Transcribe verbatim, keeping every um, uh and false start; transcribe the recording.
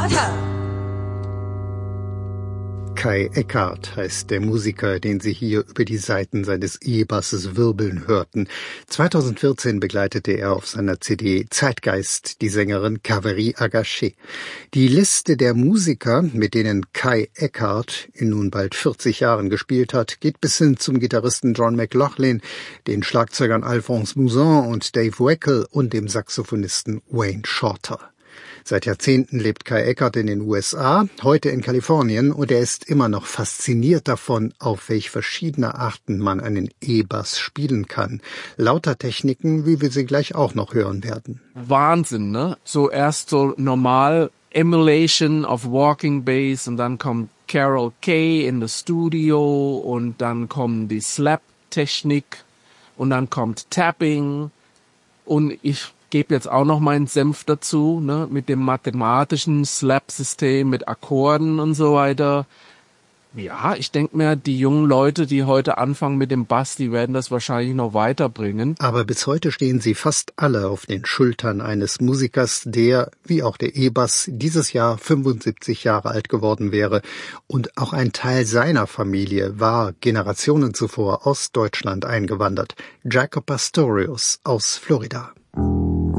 Kai Eckart heißt der Musiker, den Sie hier über die Saiten seines E-Basses wirbeln hörten. zweitausendvierzehn begleitete er auf seiner C D Zeitgeist die Sängerin Kaveri Agaché. Die Liste der Musiker, mit denen Kai Eckart in nun bald vierzig Jahren gespielt hat, geht bis hin zum Gitarristen John McLaughlin, den Schlagzeugern Alphonse Mouzon und Dave Weckl und dem Saxophonisten Wayne Shorter. Seit Jahrzehnten lebt Kai Eckart in den U S A, heute in Kalifornien, und er ist immer noch fasziniert davon, auf welch verschiedene Arten man einen E-Bass spielen kann. Lauter Techniken, wie wir sie gleich auch noch hören werden. Wahnsinn, ne? So erst so normal Emulation of Walking Bass und dann kommt Carol Kay in das Studio und dann kommen die Slap-Technik und dann kommt Tapping und ich gebe jetzt auch noch meinen Senf dazu, ne, mit dem mathematischen Slap-System, mit Akkorden und so weiter. Ja, ich denke mir, die jungen Leute, die heute anfangen mit dem Bass, die werden das wahrscheinlich noch weiterbringen. Aber bis heute stehen sie fast alle auf den Schultern eines Musikers, der, wie auch der E-Bass, dieses Jahr fünfundsiebzig Jahre alt geworden wäre. Und auch ein Teil seiner Familie war Generationen zuvor aus Deutschland eingewandert. Jaco Pastorius aus Florida.